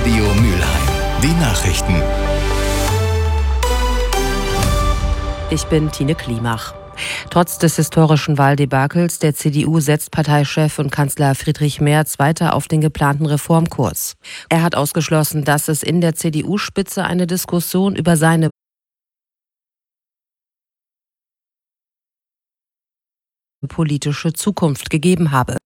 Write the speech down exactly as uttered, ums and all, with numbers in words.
Radio Mülheim. Die Nachrichten. Ich bin Tine Klimach. Trotz des historischen Wahldebakels der C D U setzt Parteichef und Kanzler Friedrich Merz weiter auf den geplanten Reformkurs. Er hat ausgeschlossen, dass es in der C D U-Spitze eine Diskussion über seine politische Zukunft gegeben habe.